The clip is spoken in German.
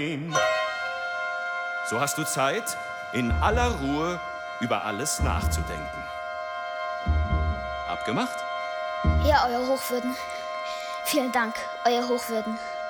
So hast du Zeit, in aller Ruhe über alles nachzudenken. Abgemacht? Ja, Euer Hochwürden. Vielen Dank, Euer Hochwürden.